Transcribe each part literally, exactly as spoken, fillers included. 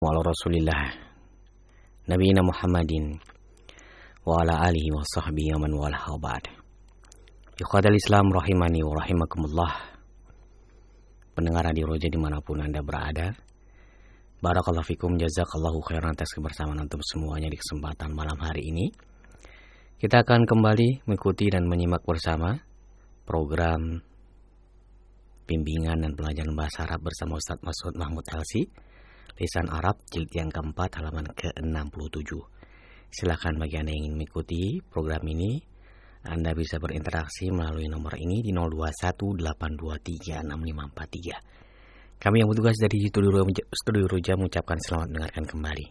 Wa ala rasulillah Nabiyina Muhammadin wa ala alihi wa sahbihi wa man walah wa ba'd. Ikhwatal Islam rahimani wa rahimakumullah. Pendengar Radio Roja dimanapun Anda berada, barakallahu fikum, jazakallahu khairan atas kebersamaan antum semuanya di kesempatan malam hari ini. Kita akan kembali mengikuti dan menyimak bersama program bimbingan dan pelajaran bahasa Arab bersama Ustaz Mas'ud Mahmud L C, Lisan Arab jilid yang keempat halaman ke enam puluh tujuh. Silakan bagi Anda yang ingin mengikuti program ini, Anda bisa berinteraksi melalui nomor ini di nol dua satu delapan dua tiga enam lima empat tiga. Kami yang bertugas dari Studio, Studio Roja mengucapkan selamat mendengarkan kembali.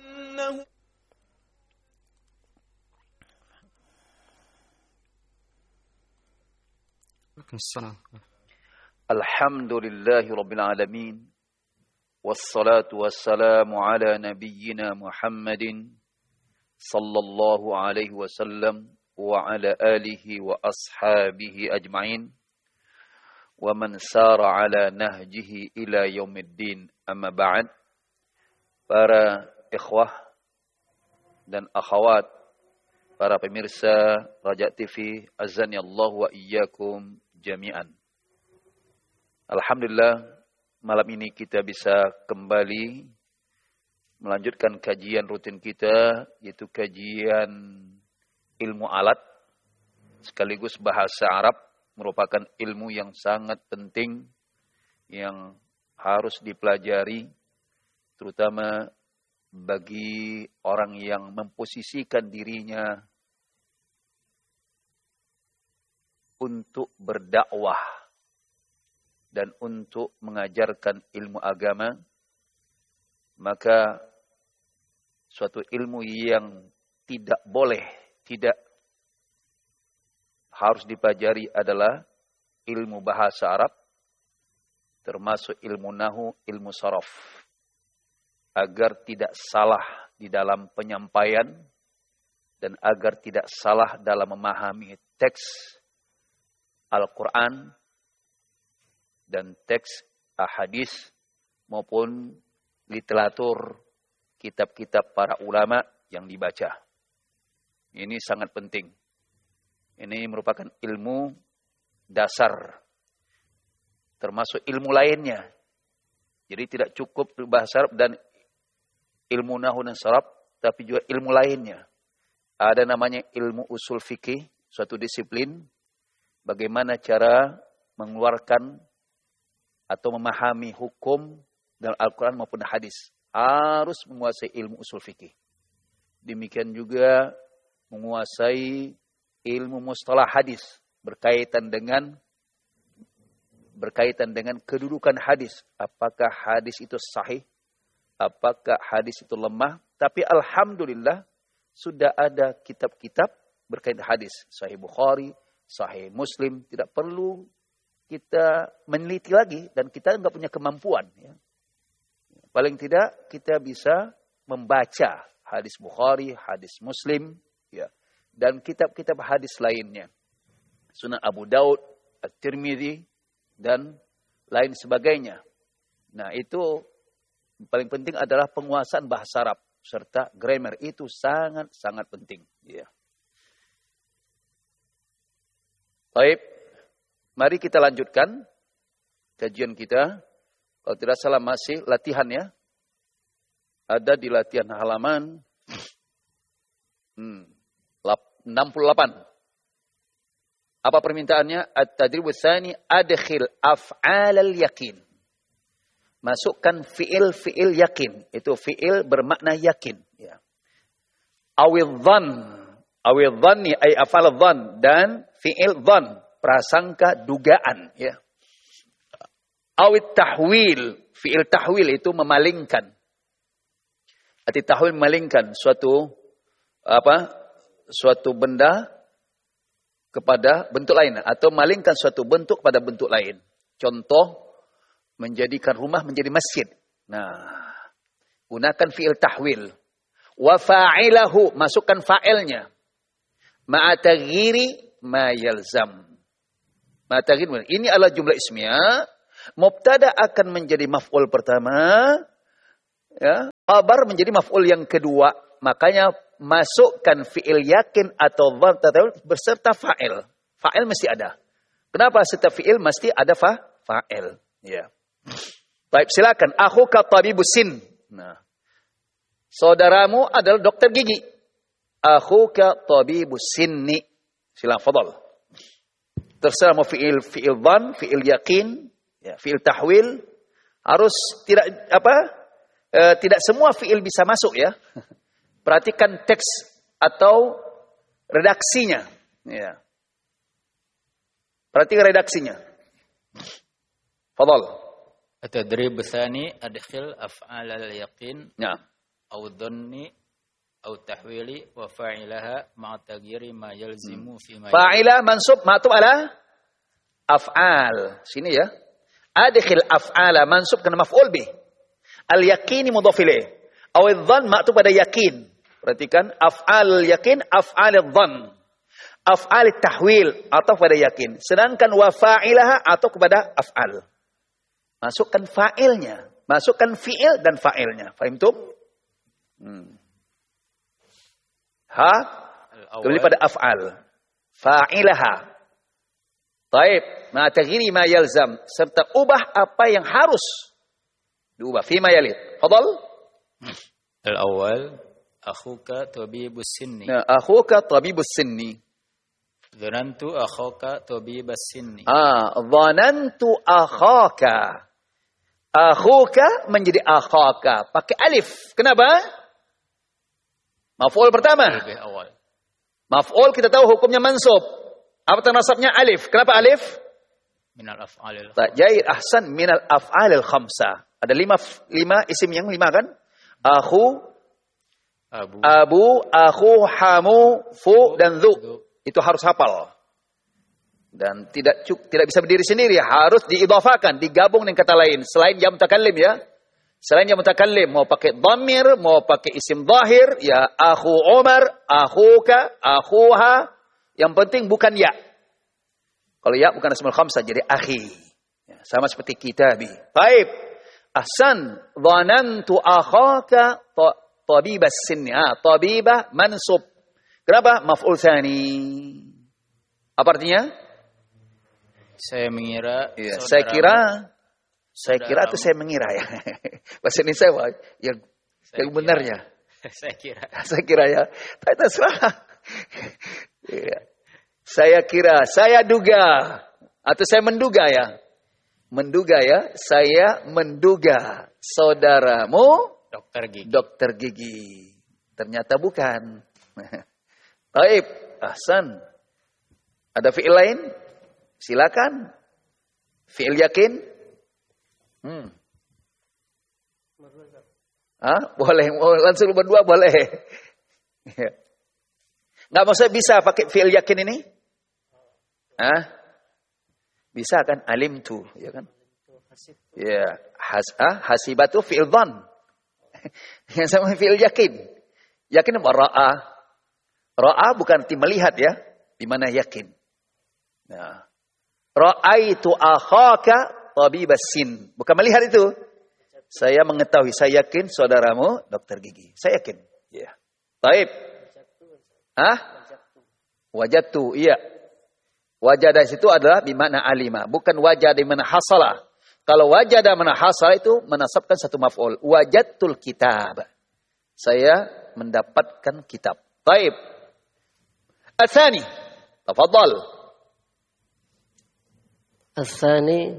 Alhamdulillahi Rabbil Alamin. Wassalatu wassalamu ala nabiyyina Muhammadin sallallahu alaihi wasallam wa ala alihi wa ashabihi ajma'in wa man sara ala nahjihi ila yaumiddin, amma ba'd. Para ikhwah dan akhwat, para pemirsa Raja T V, azani Allah wa iyyakum jami'an. Alhamdulillah, malam ini kita bisa kembali melanjutkan kajian rutin kita, yaitu kajian ilmu alat sekaligus bahasa Arab, merupakan ilmu yang sangat penting yang harus dipelajari, terutama bagi orang yang memposisikan dirinya untuk berdakwah dan untuk mengajarkan ilmu agama. Maka suatu ilmu yang tidak boleh, tidak harus dipelajari adalah ilmu bahasa Arab, termasuk ilmu nahu, ilmu saraf, agar tidak salah di dalam penyampaian dan agar tidak salah dalam memahami teks Al-Quran dan teks ahadis maupun literatur kitab-kitab para ulama yang dibaca. Ini sangat penting. Ini merupakan ilmu dasar, termasuk ilmu lainnya. Jadi tidak cukup bahasa Arab dan ilmu nahwu dan saraf, tapi juga ilmu lainnya. Ada namanya ilmu usul fikih, suatu disiplin, bagaimana cara mengeluarkan atau memahami hukum dalam Al-Quran maupun hadis. Harus menguasai ilmu usul fikih. Demikian juga menguasai ilmu mustalah hadis, berkaitan dengan berkaitan dengan kedudukan hadis. Apakah hadis itu sahih? Apakah hadis itu lemah? Tapi alhamdulillah sudah ada kitab-kitab berkaitan hadis. Sahih Bukhari, Sahih Muslim, tidak perlu kita meneliti lagi dan kita nggak punya kemampuan. Ya. Paling tidak kita bisa membaca hadis Bukhari, hadis Muslim, ya, dan kitab-kitab hadis lainnya. Sunan Abu Daud, At-Tirmidzi, dan lain sebagainya. Nah, itu paling penting adalah penguasaan bahasa Arab serta grammar, itu sangat-sangat penting. Ya. Baik. Mari kita lanjutkan kajian kita. Kalau tidak salah masih latihan ya. Ada di latihan halaman hmm, enam puluh delapan. Apa permintaannya? At-tadrib tsani adkhil af'al al-yakin. Masukkan fiil-fiil yakin. Itu fiil bermakna yakin. Ya. Awil dhan. Awil dhanni ay af'al dhan. Dan fiil dhan. Prasangka, dugaan, ya. Awit tahwil, fiil tahwil itu memalingkan. Arti tahwil memalingkan suatu apa? Suatu benda kepada bentuk lain atau malingkan suatu bentuk pada bentuk lain. Contoh, menjadikan rumah menjadi masjid. Nah, gunakan fiil tahwil. Wa fa'ilahu, masukkan fa'ilnya. Ma'a taghyiri ma yalzam. Ini adalah jumlah ismiyah. Mubtada akan menjadi maf'ul pertama, ya, Khabar menjadi maf'ul yang kedua. Makanya masukkan fi'il yakin atau dhann berserta fa'il. Fa'il mesti ada. Kenapa setiap fi'il mesti ada fa fa'il? Ya. Baik, silakan. Akhuka tabibus sin. Nah. Saudaramu adalah dokter gigi. Akhuka tabibus sinni. Silakan, fadal. Terserah mau fi'il fi'il dhann, fi'il yakin, ya, fi'il tahwil, harus tidak apa? E, tidak semua fi'il bisa masuk ya. Perhatikan teks atau redaksinya. Ya. Perhatikan redaksinya. Fadal. التدريب الثاني أدخل أفعال اليقين نعم أو الظن أو التحويل وفاعلها مع تغيير ما يلزم فيما فاعلة منصوب معطوف على أفعال sini ya أدخل أفعال منصوب kena maf'ul bih al-yaqini mudhaf ilaih أو الظن معطوف pada yakin. Perhatikan af'al yakin af'al adh-dhann af'al tahwil atau pada yakin, sedangkan wa fa'ilaha atau kepada af'al. Masukkan fa'ilnya, masukkan fi'il dan fa'ilnya. Fahimtum? Hmm. Ha? Kembali pada af'al. Fa'ilaha. Taib. Ma taghiri ma yalzam. Serta ubah apa yang harus diubah. Fima yalid. Fadal. Al-awwal. Akhuka tabibus sinni. Nah, akhuka tabibus sinni. Dhanantu akhuka tabibus sinni. Ah, dhanantu akhaka. Akhuka menjadi akhaka. Pakai alif. Kenapa? Maf'ul pertama. Lebih awal. Maf'ul kita tahu hukumnya mansub. Apa nasabnya alif? Kenapa alif? Minal af'alil. Jair ahsan minal af'alil khamsa. Ada lima, lima isim yang lima kan? Akhu, Abu, abu, akhu, hamu, fu, dan dhu. Itu harus hafal. Dan tidak cuk, tidak bisa berdiri sendiri, harus diidhafakan, digabung dengan kata lain selain jam mutakallim ya. Selain jam mutakallim mau pakai dhamir, mau pakai isim zahir, ya akhu Umar, akhuka, akhuha, yang penting bukan ya. Kalau ya bukan asmaul khamsah jadi akhi. Ya, sama seperti kitabi. Baik. Ahsan, dhanantu akhaka tabibas sinni. Ah, tabibah mansub. Kenapa? Maf'ul tsani. Apa artinya? Saya mengira, ya, saya kira, saya kira itu saya mengira ya. Bahasa Indonesia yang yang kira, benarnya. Saya kira. Saya kira ya. Tapi terserah. Ya. Saya kira, saya duga, atau saya menduga ya. Menduga ya, saya menduga saudaramu dokter gigi. Dokter gigi. Ternyata bukan. Baik, ahsan. Ada fi'il lain? Silakan. Fi'il yakin? Hmm. Ah, boleh. Langsung berdua boleh. Nggak maksudnya bisa pakai fi'il yakin ini? Ah? Bisa kan? Alimtu, ya kan? Ya, has ah, hasibatu fi'il dhann. Yang sama fi'il yakin. Yakin apa? Ra'a. Ra'a bukan arti melihat ya. Di mana yakin. Nah. Ra'aitu akhaka tabibas sin. Bukan melihat itu. Saya mengetahui, saya yakin saudaramu dokter gigi. Saya yakin. Ya. Taib. Hah? Wajadtu, iya. Wajada situ adalah di mana alima, bukan wajada di mana hasala. Kalau wajada mana hasala itu menasabkan satu maf'ul. Wajadtul kitab. Saya mendapatkan kitab. Taib. Atsani. Tafadhal. Atsani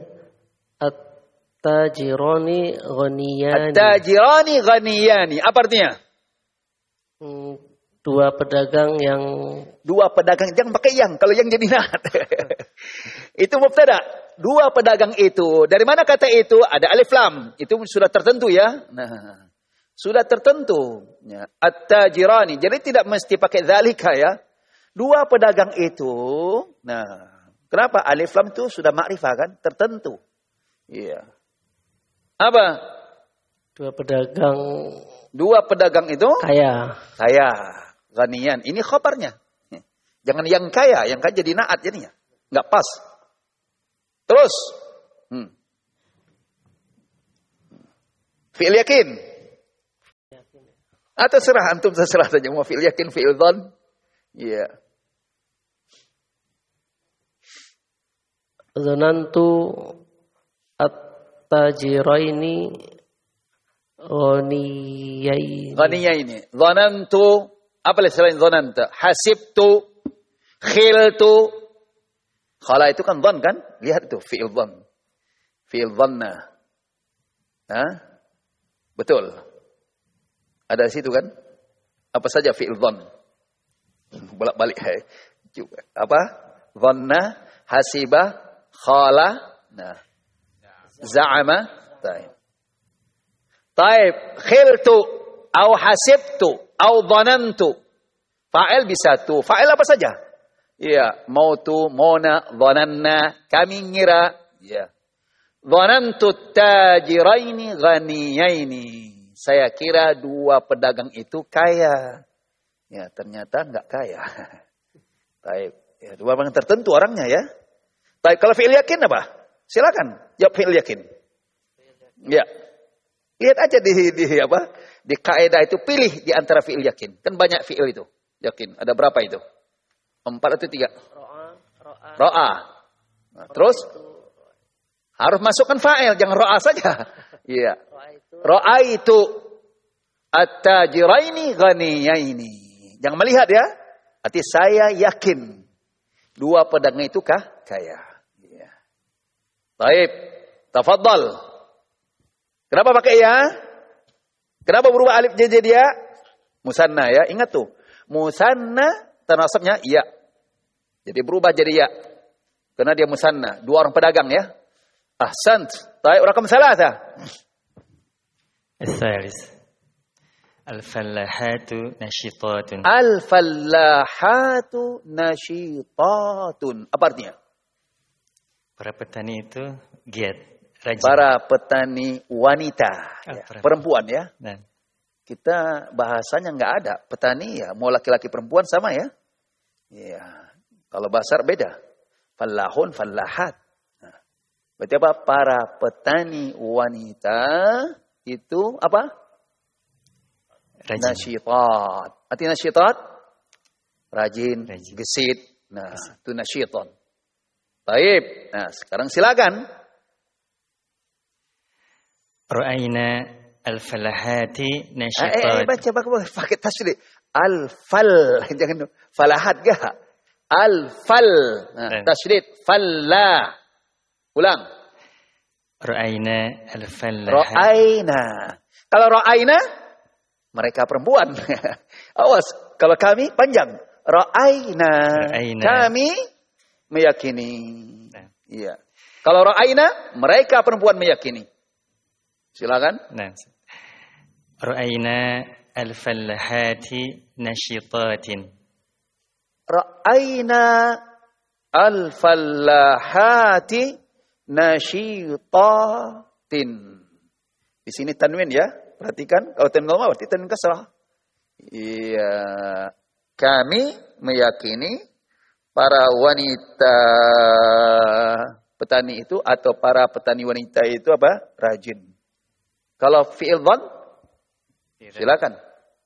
at-tajirani ghaniyani. At-tajirani ghaniyani. Apa artinya? Hmm, dua pedagang yang dua pedagang, jangan pakai yang, kalau yang jadi naat. Itu mubtada. Dua pedagang itu, dari mana kata itu? Ada alif lam. Itu sudah tertentu ya. Nah, sudah tertentu. Ya. At-tajirani. Jadi tidak mesti pakai dzalika ya. Dua pedagang itu, nah, kenapa alif lam itu sudah makrifah kan? Tertentu. Iya. Apa? Dua pedagang. Dua pedagang itu kaya. Kaya. Ghaniyan. Ini khabarnya. Jangan yang kaya, yang kaya jadi naat jadinya. Enggak pas. Terus. Hmm. Fi'il yakin. Atau serah antum terserah saja mau fi'il yakin, fi'il dhon. Iya. Zonantu at-tajiraini ghaniyaini. Ghaniyaini. Zonantu, apa lagi selain zonanta? Hasibtu, khiltu. Khala itu kan dhon kan? Lihat itu fi'il dhon. Fi'il dhanna. Hah? Betul. Ada di situ kan? Apa saja fi'il dhon? Bolak-balik. Juga. Apa? Dhanna, hasiba, khala, nah. Za'ama. Taib. Taib. Khiltu, au hasibtu, au dhanantu. Fa'il bisa tu. Fa'il apa saja? Iya. Mautu, mona, dhananna. Kami ngira. Iya. Dhanantu tajiraini ghaniyaini. Saya kira dua pedagang itu kaya. Ya, ternyata enggak kaya. Baik. Ya, dua orang tertentu orangnya ya. Baik, kalau fi'il yakin apa? Silakan jawab fi'il yakin. Ya. Lihat aja di, di apa? Di kaidah itu pilih di antara fi'il yakin. Kan banyak fi'il itu. Yakin. Ada berapa itu? Empat atau tiga? Ro'a. Ro'a. Nah, terus? Harus masukkan fa'il, jangan ro'a saja. Iya. Ro'a itu at-tajiraini ghaniyaini. Jangan melihat ya. Arti saya yakin dua pedagang itu kah kaya. Iya. Baik. Tafadhal. Kenapa pakai ya? Kenapa berubah alif jadi dia? Musanna ya. Ingat tuh. Musanna tanasabnya iya. Jadi berubah jadi ya. Karena dia musanna. Dua orang pedagang ya. Ahsant. Baik, rakam salasa. الثالث الفلاحات نشيطات. Al-fallahatu nasyitatun. Apa artinya? Para petani itu giat, rajin. Para petani wanita. Ah, Ya, perempuan ya. Nah, Kita bahasanya nggak ada. Petani ya. Mau laki-laki perempuan sama ya. Iya. Kalau bahasa beda. Fallahun, fallahat. Nah, berarti apa? Para petani wanita itu apa? rajin. Nasyitat. Arti nasyitat? Rajin, Rajin. gesit. Nah, itu nasyiton. Baik. Nah, sekarang silakan. رأينا الفلاحات Eh, eh, نشيطات. baca, baca, pakai tasydid. Al-fal. Jangan falahat gak? Al-fal. Nah, Eh. tasydid. Falla. Ulang. رأينا الفلاحات. Ra'aina. Kalau ra'aina, mereka perempuan. Awas, kalau kami panjang. Ra'aina. Ra'aina. Kami meyakini. Nah. Iya. Kalau ra'aina, mereka perempuan meyakini. Silakan. نعم. رأينا الفلاحات نشيطات. Ra'aina al-fallahati nasyitatin. Di sini tanwin ya. Perhatikan. Kalau tanwin dhamma berarti tanwin kasrah. Iya. Kami meyakini para wanita petani itu atau para petani wanita itu apa? Rajin. Kalau fi'il dhan, silakan.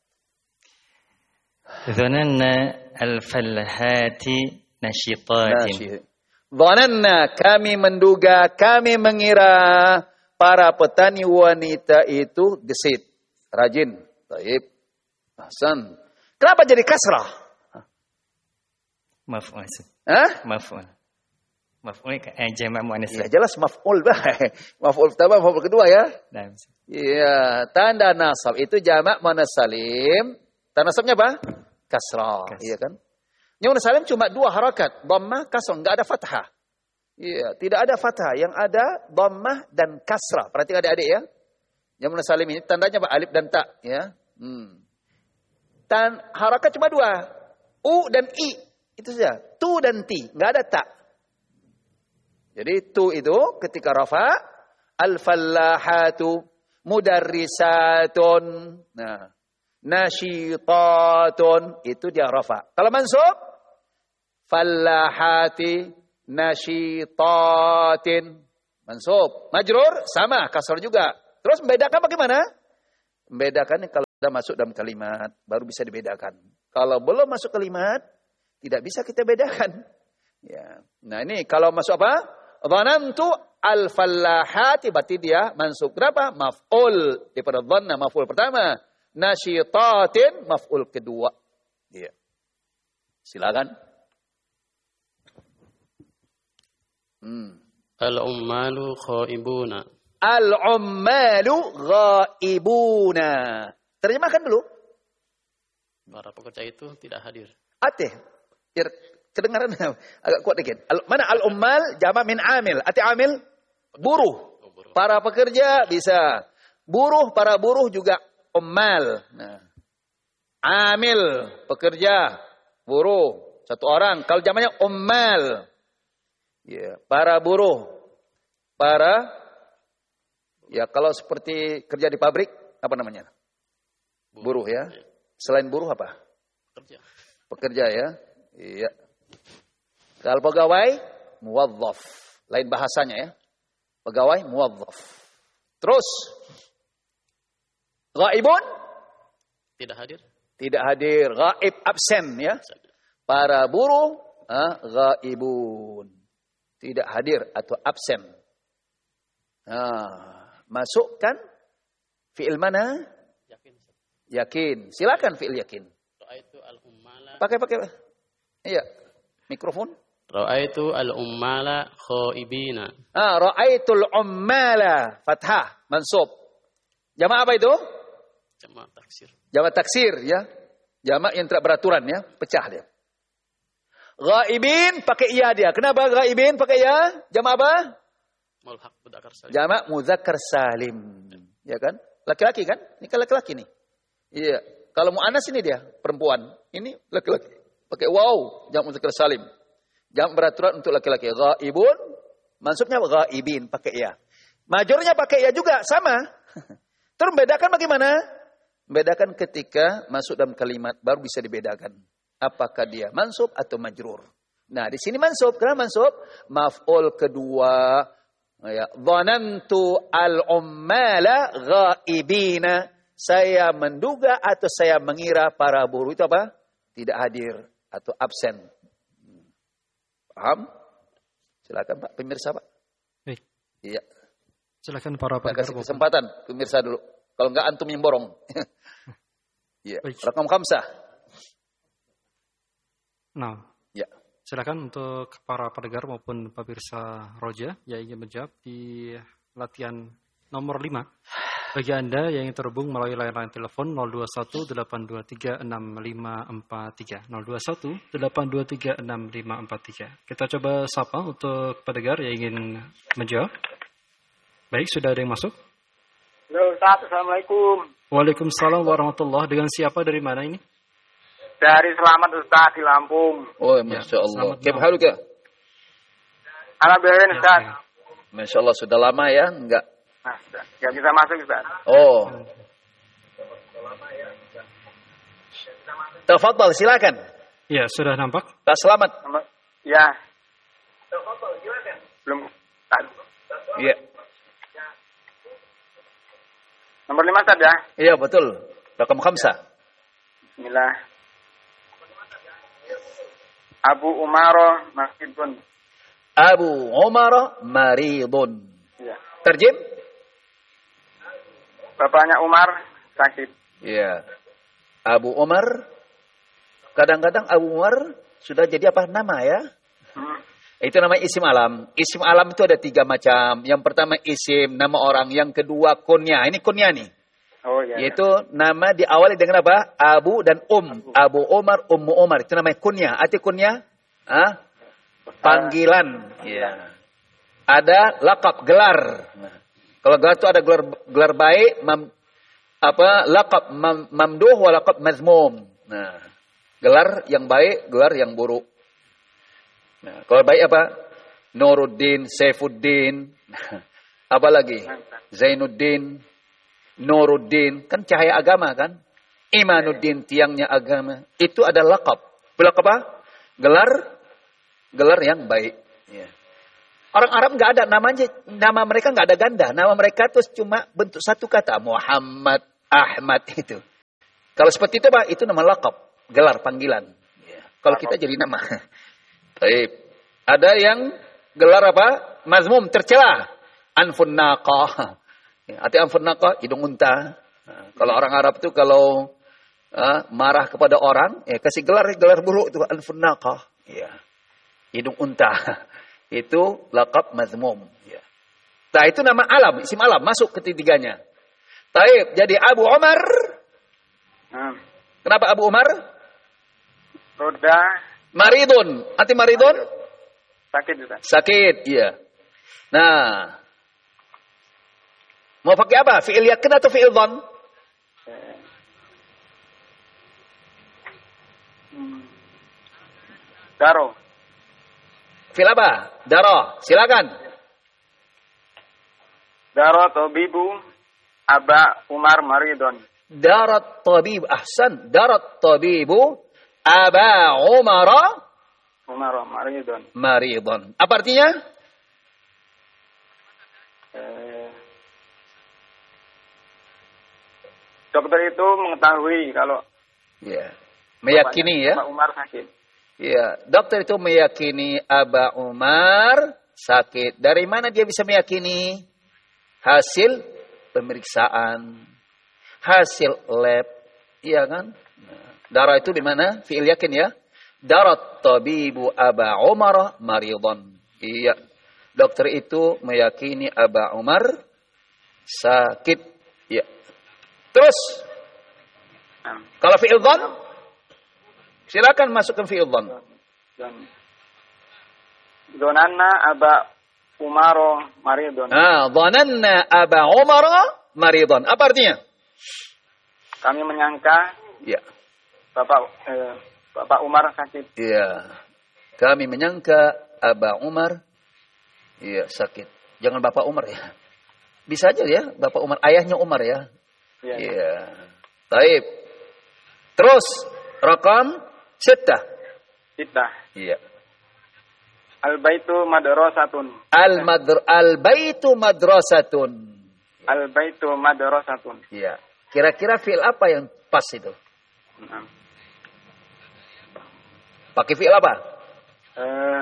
ظننا الفلاحات نشيطات. Nasyid. Dhananna, kami menduga, kami mengira para petani wanita itu gesit, rajin. Baik. Ahsan. Kenapa jadi kasrah? مفعول. Hah? مفعول. مفعول eh, jamak muannas. Ya jelas maf'ul bah. Maf'ul pertama, maf'ul kedua ya. Nah, Iya, tanda nasab itu jamak muannas salim. Tanda nasabnya apa? Kasrah, Kasrah. iya kan? Yang muannas salim cuma dua harakat, dhammah, kasrah, enggak ada fathah. Iya, tidak ada fathah, yang ada dhammah dan kasrah. Perhatikan adik-adik ya. Yang muannas salim ini tandanya apa? Alif dan ta, ya. Hmm. Dan harakat cuma dua. U dan i. Itu saja. Tu dan ti, enggak ada ta. Jadi tu itu ketika rafa, al-fallahatu mudarrisatun. Nah, nasyitatun itu dia rafa. Kalau mansub, fallahati nasyitatin. Mansub. Majrur sama kasar juga. Terus membedakan bagaimana? Membedakan kalau Sudah masuk dalam kalimat, baru bisa dibedakan. Kalau belum masuk kalimat, tidak bisa kita bedakan. Ya. Nah ini kalau masuk apa? Dhanantu al-fallahati, berarti dia mansub. Berapa? Maf'ul. Daripada dhanna, maf'ul pertama. Nasyitatin, maf'ul kedua. Ya. Silakan. Hmm. Al-ummalu khaibuna. Al-ummalu ghaibuna. Terjemahkan dulu. Para pekerja itu tidak hadir. Atih. Biar kedengaran agak kuat dikit. Al, mana al-ummal jama' min amil. Ati amil buruh. Oh, buruh. Para pekerja bisa. Buruh, para buruh juga ummal. Nah. Amil, pekerja, buruh. Satu orang. Kalau jamaknya ummal. Ya, para buruh. Para, ya kalau seperti kerja di pabrik, apa namanya? Buruh, buruh ya. Selain buruh apa? Pekerja. Pekerja ya. Iya. Kalau pegawai, muwazzaf. Lain bahasanya ya. Pegawai, muwazzaf. Terus. Ghaibun? Tidak hadir. Tidak hadir. Ghaib, absen ya. Para buruh, ah, ghaibun. Tidak hadir atau absen. Nah, masukkan fi'il mana? Yakin. Yakin. Silakan fi'il yakin. Ra'aitu al-ummala. Pakai pakai. Iya. Mikrofon. Ra'aitu al-ummala khaibina. Ah, ra'aitul ummala fathah mansub. Jamak apa itu? Jamak taksir. Jamak taksir ya. Jamak yang tidak beraturan ya, pecah dia. Ghaibin pakai iya dia. Kenapa ghaibin pakai iya? Jamak apa? Mulhaq mudzakkar salim. Jamak muzakkar salim. Ya kan? Laki-laki kan? Ini kan laki-laki nih. Iya. Kalau muannas ini dia, perempuan. Ini laki-laki. Pakai waw, jamak muzakkar salim. Jamak beraturan untuk laki-laki. Ghaibun, mansubnya ghaibin pakai iya. Majornya pakai iya juga, sama. Terus membedakan bagaimana? Membedakan ketika masuk dalam kalimat baru bisa dibedakan. Apakah dia mansub atau majrur. Nah, di sini mansub. Kenapa mansub? Maf'ul kedua. Ya, dhanantu al-ummala ghaibina. Saya menduga atau saya mengira para buruh itu apa? Tidak hadir atau absen. Paham? Silakan Pak, pemirsa Pak. Baik. Iya. Silakan para Kita pendengar. kasih kesempatan pemirsa dulu. Kalau enggak antum yang borong. Iya. Baik. Rakam khamsah. Nah, Ya. silakan untuk para pendengar maupun pemirsa Roja yang ingin menjawab di latihan nomor lima. Bagi Anda yang ingin terhubung melalui line telepon nol dua satu delapan dua tiga enam lima empat tiga nol dua satu delapan dua tiga enam lima empat tiga. Kita coba sapa untuk pendengar yang ingin menjawab. Baik, sudah ada yang masuk? Halo Ustaz, Assalamualaikum. Waalaikumsalam warahmatullahi. Dengan siapa dari mana ini? Dari Selamat Ustaz di Lampung. Oh, Masya Allah. Kayak halu ke? Alhamdulillah Ustaz. Masya Allah, sudah lama ya? Enggak. Nah, nggak bisa masuk Ustaz. Oh. Tafadhal, silakan. Ya, sudah nampak. Tak selamat. Nomor, ya. Belum. Ustaz. Iya. Nomor lima Ustaz ya. Iya, betul. Rakam khamsah. Bismillah. Abu Umaro Maridun. Abu Umar maridun. Ya. Terjem? Bapaknya Umar sakit. Iya. Abu Umar. Kadang-kadang Abu Umar sudah jadi apa nama ya? Hmm. Itu namanya isim alam. Isim alam itu ada tiga macam. Yang pertama isim, nama orang. Yang kedua kunya. Ini kunya nih. Oh iya. Yaitu nama diawali dengan apa? Abu dan Um. Abu Umar, Ummu Umar. Itu namanya kunya. Arti kunya? Ah? Panggilan. Ya. Ada lakab, gelar. Nah, kalau gelar itu ada gelar, gelar baik, mam, apa? Lakab mam, mamduh wa lakab mazmum. Nah, gelar yang baik, gelar yang buruk. Nah, kalau baik apa? Nuruddin, Saifuddin. Apa lagi? Zainuddin, Nuruddin. Kan cahaya agama kan? Imanuddin, tiangnya agama. Itu adalah lakab. Lakab apa? Gelar, gelar yang baik. Ya. Orang Arab nggak ada namanya, nama mereka nggak ada ganda. Nama mereka terus cuma bentuk satu kata. Muhammad, Ahmad itu. Kalau seperti itu, Pak, itu nama laqab, gelar panggilan. Ya. Kalau kita jadi nama. Baik. Ada yang gelar apa? Mazmum, tercela. Anfun naqah. Ya, arti anfun naqah, hidung unta. Nah, kalau orang Arab itu kalau uh, marah kepada orang, ya kasih gelar gelar buruk itu anfun naqah. Ya. Hidung unta. Itu laqab mazmum. Ya. Nah, itu nama alam, isim alam masuk ketiganya. Taib, jadi Abu Umar. Hmm. Kenapa Abu Umar? Roda. Maridun. Arti maridun? Sakit Ustaz. Sakit, iya. Nah. Mau pakai apa? Fi'il yakin atau fi'il dhan? Hmm. Daro. Fi'il apa? Daro. Silakan. Daro tabibu Aba Umar maridun. Darat tabib. Ahsan. Darat tabibu Aba Umar Umar maridun. maridun. Apa artinya? Eh, dokter itu mengetahui kalau Ya. Meyakini ya. Pak Umar sakit. Ya, dokter itu meyakini Aba Umar sakit. Dari mana dia bisa meyakini? Hasil pemeriksaan, hasil lab, iya kan? Nah, darah itu di mana? Fi'il yakin ya. Darat tabibu Aba Umar maridun. Iya. Dokter itu meyakini Aba Umar sakit. Iya. Terus Nah, kalau fi'il dhan, silakan masukkan fi'il dhan. dan Donanna Aba Umaro maridun. Ah, dhananna Aba Umar maridun. Apa artinya? Kami menyangka Ya. Bapak eh, Bapak Umar sakit. Iya. Kami menyangka Aba Umar iya sakit. Jangan Bapak Umar ya. Bisa aja ya, Bapak Umar, ayahnya Umar ya. Iya. Iya. Baik. Terus rakam sita. Kita. Iya. Al-baitu madrasatun. Al-madr al-baitu madrasatun. Al-baitu madrasatun. Iya. Kira-kira fi'il apa yang pas itu? Nah. Pakai fi'il apa? Eh,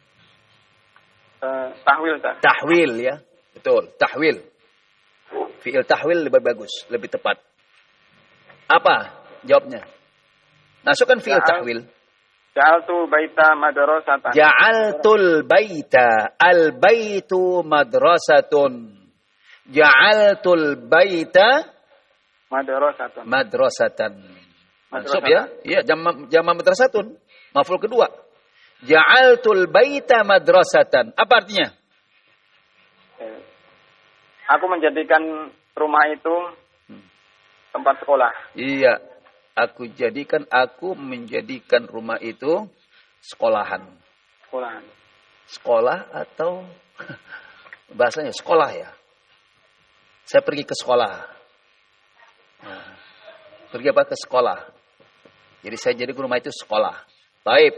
eh, tahwil tak? Tahwil ya. Betul, tahwil. Fi'il tahwil lebih bagus, lebih tepat. Apa jawabnya? Masukkan fi'il Ja'al- tahwil. Ja'altu baita madrasatan. Ja'altul baita. Al-baitu madrasatun. Ja'altul baita Madrasatun. madrasatan. Mansub Madrasatan. ya? Iya, jama jama madrasatun. Maf'ul kedua. Ja'altul baita madrasatan. Apa artinya? Eh, Aku menjadikan rumah itu tempat sekolah. Iya. Aku jadikan aku menjadikan rumah itu sekolahan. Sekolahan. Sekolah atau bahasanya sekolah ya. Saya pergi ke sekolah. Nah, pergi apa ke sekolah. Jadi saya jadi rumah itu sekolah. Baik.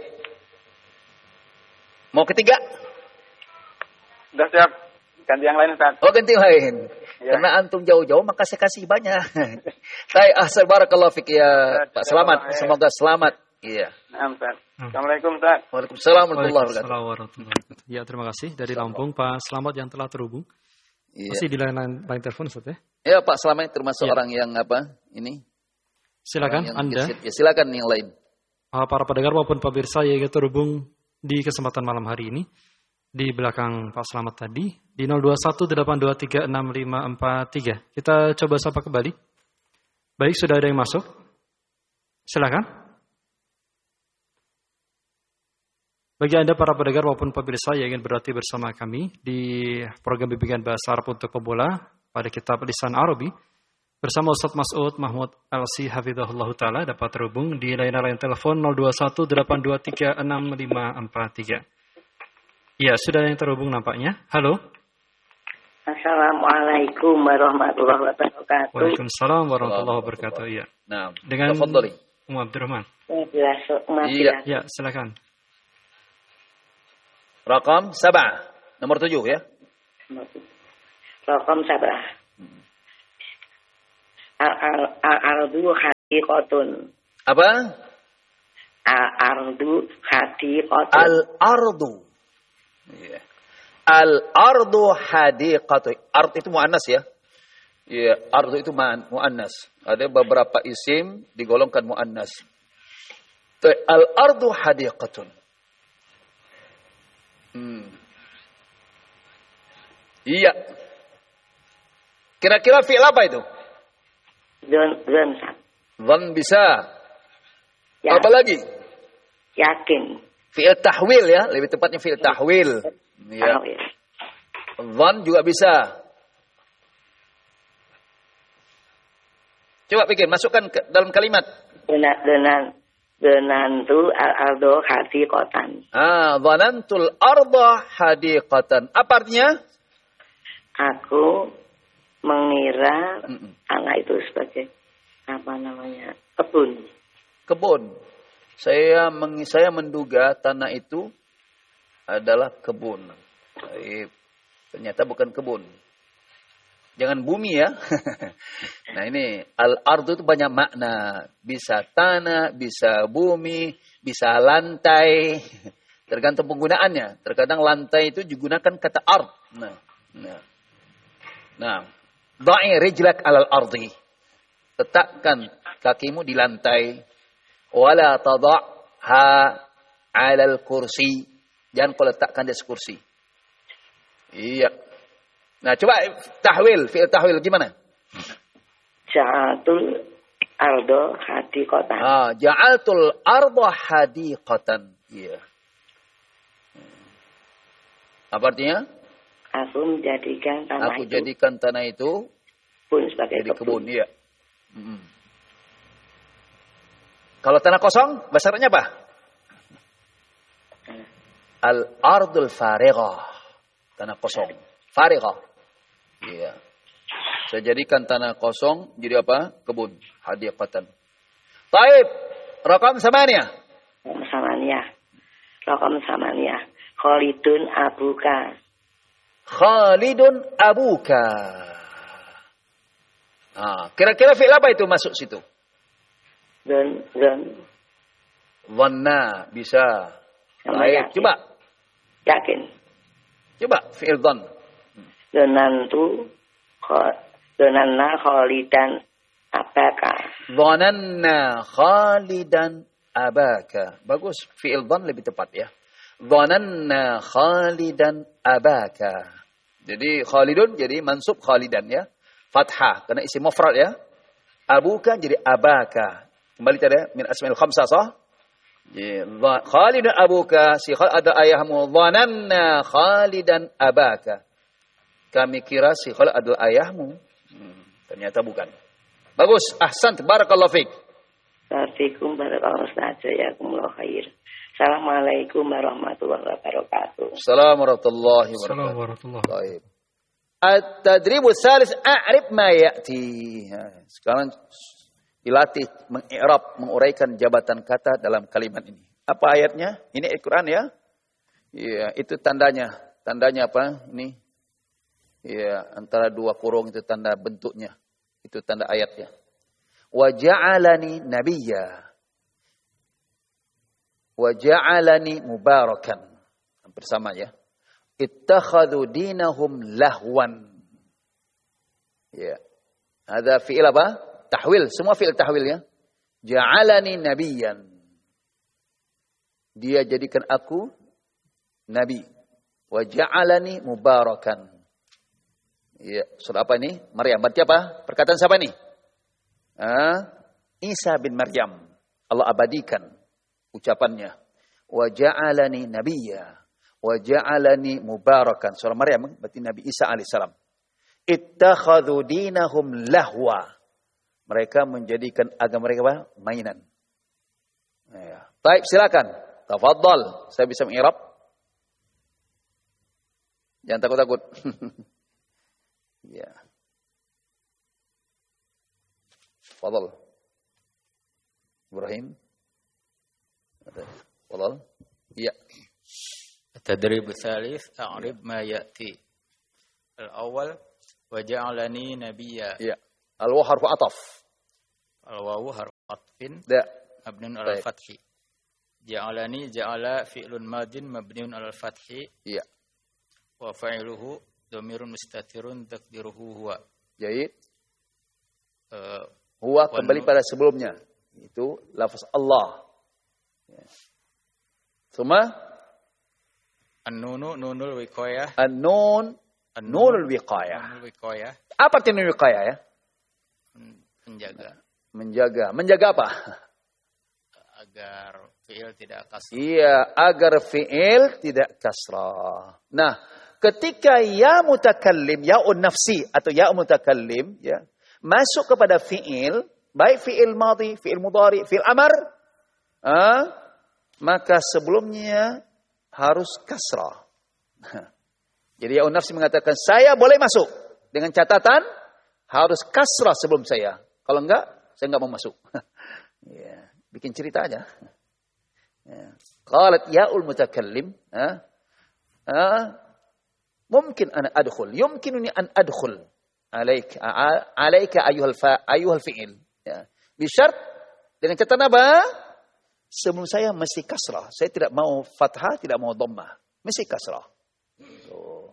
Mau ketiga? Sudah siap. Ganti yang lain Ustaz. Oh ganti lain. Ya. Karena antum jauh-jauh maka saya kasih banyak. Baik, ahsan barakallahu fik ya Pak. Selamat. Semoga selamat. Iya. Nah, Ustaz. Assalamualaikum Ustaz. Waalaikumsalam warahmatullahi wabarakatuh. Waalaikumsalam warahmatullahi wabarakatuh. Ya, terima kasih dari Lampung Pak Selamat yang telah terhubung. Iya. Masih di lain lain, lain telepon Ustaz ya. Ya Pak Selamat termasuk Ya. orang yang apa? Ini. Silakan Orang yang Anda, gesit. Ya, silakan yang lain. uh, para pendengar maupun pemirsa yang ingin terhubung di kesempatan malam hari ini di belakang Pak Selamat tadi di nol dua satu delapan dua tiga enam lima empat tiga. Kita coba sapa kembali. Baik, sudah ada yang masuk. Silakan. Bagi Anda para pendengar maupun pemirsa yang ingin berlatih bersama kami di program bimbingan bahasa Arab untuk pemula pada kitab Lisan Arabi bersama Ustaz Mas'ud Mahmud Al-Si Hafizahullah Ta'ala dapat terhubung di layanan telepon nol dua satu delapan dua tiga enam lima empat tiga. Ya, sudah yang terhubung nampaknya. Halo. Assalamualaikum warahmatullahi wabarakatuh. Waalaikumsalam warahmatullahi wabarakatuh. Iya. Nah, Dengan tafadhali. Um Abdurrahman. Jelas, maaf Iya. Ya, silakan. Rakam sabah. Nomor tujuh ya. Rokom sabah. Al al al al hadiqatun. Apa? Al-ardu hadiqatun. Al-ardu. Ya. Al-ardu hadiqatun. Ard itu muannas ya. Ya, ardu itu muannas. Ada beberapa isim digolongkan muannas. Al-ardu hadiqatun. Hmm. Iya. Kira-kira fi'il apa itu? Zon, zon. Zon bisa. Ya. Apa lagi? Yakin. Fi'il tahwil ya, lebih tepatnya fi'il tahwil. Ya. Tahwil. Zon juga bisa. Coba pikir, masukkan ke dalam kalimat. Dengan dengan dengan tu al-ardo hadiqatan. Ah, dhanantul arda hadiqatan. Apa artinya? Aku mengira Mm-mm. tanah itu sebagai apa namanya? Kebun. Kebun. Saya meng, saya menduga tanah itu adalah kebun. Baik. Ternyata bukan kebun. Jangan bumi ya. Nah ini al-ardu itu banyak makna. Bisa tanah, bisa bumi, bisa lantai. Tergantung penggunaannya. Terkadang lantai itu digunakan kata ard. Nah, nah. Nah, da'i rijlak alal ardi. Letakkan kakimu di lantai. Wala tada'ha alal kursi. Jangan kau letakkan di atas kursi. Iya. Nah, coba tahwil, fi'il tahwil gimana? Ja'atul ardo hadiqatan. Ah, ja'altul arda hadiqatan. Iya. Apa artinya? Aku menjadikan tanah Aku itu jadikan tanah itu pun sebagai jadi kebun. kebun, iya. Mm-mm. Kalau tanah kosong, bahasa Arabnya apa? Al-ardul farighah. Tanah kosong. Farighah. Iya. Saya jadikan tanah kosong jadi apa? Kebun. Hadiqatan. Taib. Rakam samaniyah. Rakam samaniyah. Rakam samaniyah. Khalidun abuka. Khalidun abuka. Ah, kira-kira fi'il apa itu masuk situ? Zon, zon. Dhanna bisa. Sama Baik, yakin. coba. Yakin. Coba fi'il dhann. Zonantu. Zonanna khalidan abaka. Dhananna khalidan abaka. Bagus, fi'il dhann lebih tepat ya. Dhananna khalidan abaka. Jadi khalidun jadi mansub khalidan ya. Fathah karena isim mufrad ya. Abuka jadi abaka. Kembali tadi min asmaul khamsah sah. Khalidun abuka si ada ayahmu dhananna khalidan abaka. Kami kira si Khalid adalah ayahmu. Hmm, ternyata bukan. Bagus, ahsan, barakallahu fiik. Assalamualaikum warahmatullahi wabarakatuh. Jazakumullahu khair. Assalamualaikum warahmatullahi wabarakatuh. Assalamualaikum warahmatullahi Assalamualaikum wabarakatuh. warahmatullahi Baik. At-tadribu tsalis a'rib ma ya'ti. Sekarang dilatih mengi'rab, menguraikan jabatan kata dalam kalimat ini. Apa ayatnya? Ini Al-Qur'an ya? Iya, itu tandanya. Tandanya apa? Ini. Iya, antara dua kurung itu tanda bentuknya. Itu tanda ayatnya. Wa ja'alani nabiyya. Wa ja'alani mubarakan. Hampir sama ya. Ittakhadhu dinahum lahwan. Ya. Ada fi'il apa? Tahwil. Semua fi'il tahwil ya. Ja'alani nabiyyan. Dia jadikan aku nabi. Wa ja'alani mubarakan. Ya, surah apa ini? Maryam. Berarti apa? Perkataan siapa ini? Ah, Isa bin Maryam. Allah abadikan ucapannya. Wa ja'alani nabiyya. Wa ja'alani mubarakan. Surah Maryam berarti Nabi Isa alaihissalam. Ittakhadhu dinahum lahwa. Mereka menjadikan agama mereka apa? Mainan. Ya. Baik, silakan. Tafadhal. Saya bisa mengirab. Jangan takut-takut. Ya. Fadhal. Ibrahim. Fadhal. Iya. التدريب الثالث أعرب ما يأتي الأول وجعلني نبيا Iya. Al-waw harfu ataf. الواو حرف atfin Da. mabniun 'alal Baik. fathi. Ja'alani ja'ala fi'lun madin mabniun 'alal fathi. Iya. Wa fa'iluhu dhamirun mustatirun taqdiruhu huwa. Jadi Uh, huwa kembali pada sebelumnya. Itu lafaz Allah. Ya. Suma an-nunu nunul wiqayah. an-nun nunul wiqayah. Nunul wiqayah Apa arti nun wiqayah ya? menjaga Menjaga. Menjaga apa? agar fi'il tidak kasrah. Iya, agar fi'il tidak kasrah. Nah, ketika ya mutakallim, ya'un nafsi atau ya mutakallim, ya, masuk kepada fi'il, baik fi'il madhi, fi'il mudhari, fi'il amar, ah, maka sebelumnya harus kasrah. Jadi ya'un nafsi mengatakan, saya boleh masuk. Dengan catatan, harus kasrah sebelum saya. Kalau enggak, saya enggak mau masuk. Ya, bikin cerita aja. Ya. Qalat ya'ul mutakallim, ah, ah, mungkin ana adkhul, yumkinuni an adkhul. Alaik, alaika ayuhal fa, ayuhal fi'il. Ya. Bisyarat dengan catatan apa? Sebelum saya mesti kasrah. Saya tidak mau fathah, tidak mau dhammah. Mesti kasrah. So.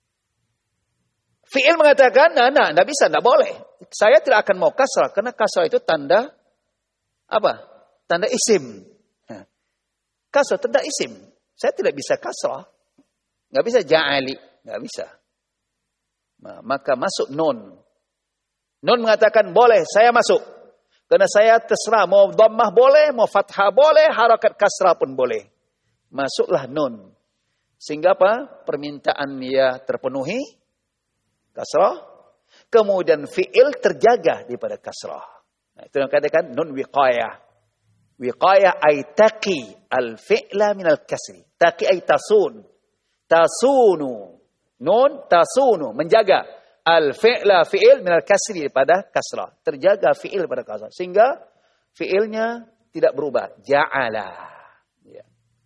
Fi'il mengatakan, nah, nah, tidak bisa, tidak boleh. Saya tidak akan mau kasrah, karena kasrah itu tanda apa? Tanda isim. Nah. Kasrah tanda isim. Saya tidak bisa kasrah. Nggak bisa ja'ali. Nggak bisa. Nah, maka masuk nun. Nun mengatakan boleh, saya masuk. Karena saya terserah, mau dhammah boleh, mau fathah boleh, harakat kasrah pun boleh. Masuklah nun. Sehingga apa? Permintaan dia terpenuhi, kasrah. Kemudian fi'il terjaga daripada kasrah. Nah, itu yang katakan nun wiqayah. Wiqayah ay taqi al-fi'la minal kasri. Taqi ay tasun. Tasunu. Nun tasunu, menjaga al-fi'la fi'il minal kasri daripada kasrah. Terjaga fi'il pada kasrah. Sehingga fi'ilnya tidak berubah. Ja'ala. Ya.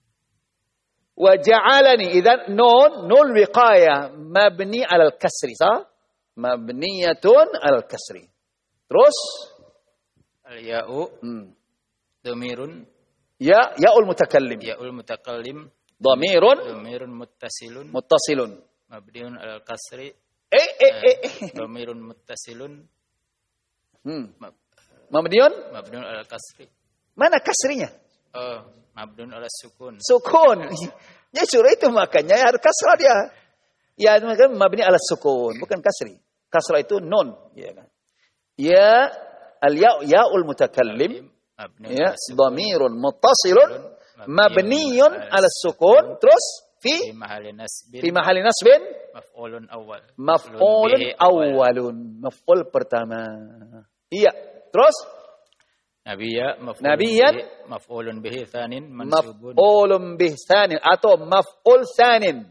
Wa ja'alani. Idhan nun, nun wiqayah. Mabni alal kasri. Sah? Mabniyatun alal kasri. Terus? Al-ya'u. Hmm. Dhamirun. Ya, ya'ul mutakallim. Ya'ul mutakallim. Dhamirun. Dhamirun muttasilun. Muttasilun. Mabniun alal kasri. Eh, eh, eh. Dhamirun muttasilun. Hmm. Mabniun? Mabniun alal kasri. Mana kasrinya? Oh, mabniun alal sukun. Sukun. Ya suruh itu makanya harus kasrah dia. Ya, makanya mabni ala sukun, bukan kasri. Kasrah itu nun, ya kan. Ya al-ya ya'ul mutakallim. Ya, dhamirun muttasilun mabniyun ala sukun. Terus fi Fi mahali nasbin. fi mahali nasbin Maf'ulun awal. maf'ulun awwalun. Maf'ul pertama. Iya. Terus Nabiya maf'ulun Nabiyan. bihi, maf'ulun bihi tsanin mansubun. maf'ulun bih tsanin atau maf'ul tsanin.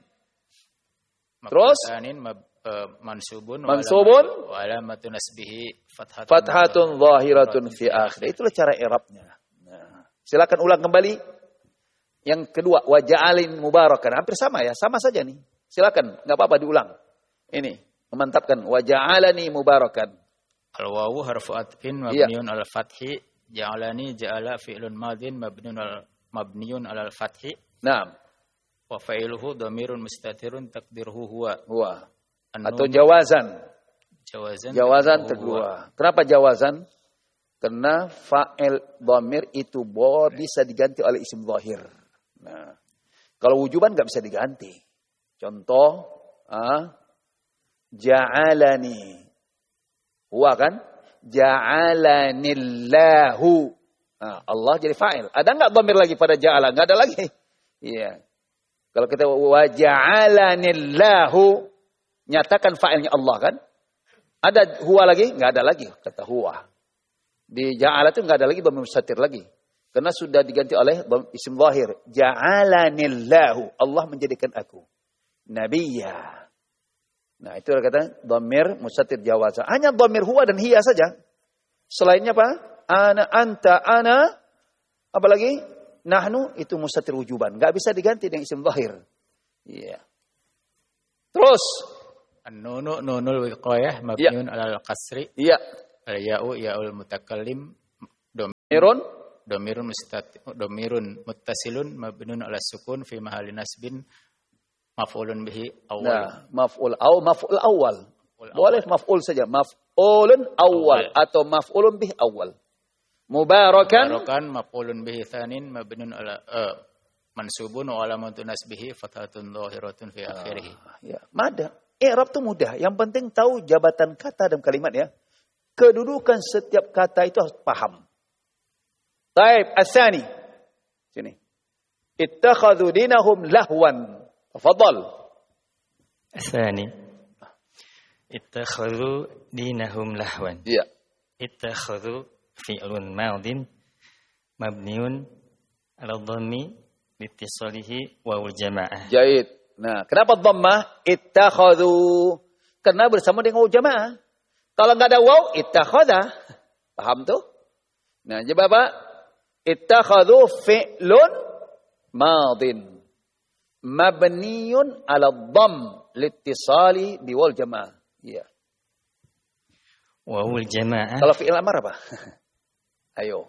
Terus Tsanin mab- eh, mansubun Mansubun. wa alamatu nasbihi fathatun. Fathatun zahiratun fi akhir. Itulah cara i'rabnya. Nah, silakan ulang kembali. Yang kedua, wa ja'alin mubarakan. Hampir sama ya, sama saja nih. Silakan, enggak apa-apa diulang. Ini memantapkan wa ja'alani mubarakan. Al-wawu harfu atfin Iya. mabniun al fathi. Ja'alani ja'ala fi'lun madin mabniun al mabniun al fathi. Naam, Wa fa'iluhu dhamirun mustatirun taqdiruhu huwa. huwa. An-nun Atau jawazan. jawazan. Jawazan taqdiruhu huwa. kedua. Kenapa jawazan? Karena fa'il dhamir itu bo bisa diganti oleh isim zahir. Nah, kalau wujuban nggak bisa diganti. Contoh, ah, ja'alani. Huwa kan? Ja'alanillahu. Nah, Allah jadi fa'il. Ada nggak dhamir lagi pada ja'ala? Nggak ada lagi. Iya. Kalau kita wa ja'alanillahu, nyatakan fa'ilnya Allah kan? Ada huwa lagi? Nggak ada lagi kata huwa. Di ja'ala itu nggak ada lagi dhamir mustatir lagi. Karena sudah diganti oleh isim zahir. Ja'alanillahu. Allah menjadikan aku nabiyya. Nah, itu kata dhamir mustatir jawazan. Hanya dhamir huwa dan hiya saja. Selainnya apa? Ana, anta, ana. Apa lagi? Nahnu itu mustatir wujuban. Enggak bisa diganti dengan isim zahir. Iya. Terus. An-nunu nunul wiqayah mabniun alal kasri. Iya. Al-ya'u ya'ul mutakallim Irun Domirun mustat domirun muttasilun mabnun ala sukun fi mahalli nasbin maf'ulun bihi awal. Nah, maf'ul aw maf'ul awal. Boleh maf'ul saja, maf'ulun awal atau maf'ulun bih awal. Mubarakan Mubarakan maf'ulun bihi tsanin mabnun ala uh, mansubun wa alamatun nasbihi fathatun dhahiratun fi akhirih. Ah, ya, mada. I'rab itu mudah. Yang penting tahu jabatan kata dalam kalimat ya. Kedudukan setiap kata itu harus paham. Taib, asani. Sini. Ittakhadhu dinahum lahwan. Tafadhal. Asani. Ittakhadhu dinahum lahwan. Iya. Ittakhadhu fi'lun madin mabniun ala dhammi liittisalihi wawul jamaah. Jaid. Nah, kenapa dhammah? Ittakhadhu. Karena bersama dengan waw jamaah. Kalau enggak ada waw, ittakhadha. Paham tuh? Nah, coba Pak. Ittakhadhu fi'lun madin mabniun ala dhamm liittisali biwal jamaah. Iya. Wawul jamaah. Kalau fi'il amar apa? Ayo.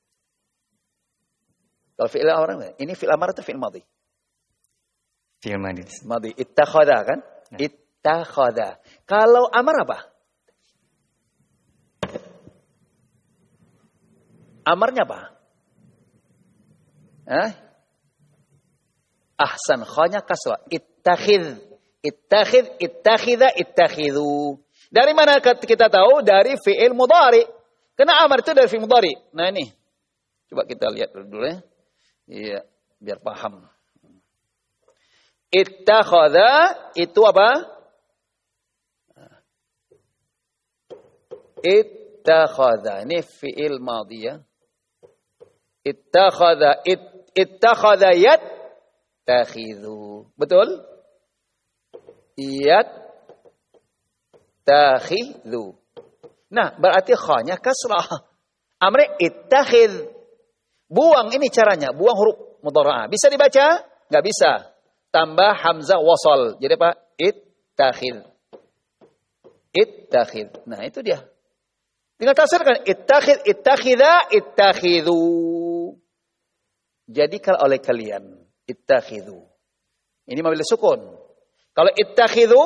Kalau fi'il amar, ini fi'il amar atau fi'il madhi? Fi'il madhi. Madhi. Ittakhadha kan? Ya. Ittakhadha. Kalau amar apa? Amarnya apa? Hah? Ahsan, khanya kasra. Ittakhidh. Ittakhidh, ittakhidha, ittakhidhu. Dari mana kita tahu? Dari fi'il mudhari. Karena amar itu dari fi'il mudhari. Nah ini. Coba kita lihat dulu ya. Iya, biar paham. Ittakhadha itu apa? Ittakhadha. Ini fi'il madhi ya. Ittakhadha it, ittakhadha yat takhidhu. Betul? Yat takhidhu. Nah, berarti khanya kasrah. Amri ittakhidh. Buang ini caranya, buang huruf mudhara'ah. Bisa dibaca? Enggak bisa. Tambah hamzah wasal. Jadi apa? Ittakhidh. Ittakhidh. Nah, itu dia. Tinggal tafsirkan ittakhidh, ittakhidha, ittakhidhu. Jadi kalau oleh kalian ittakhidhu. Ini mabni sukun. Kalau ittakhidhu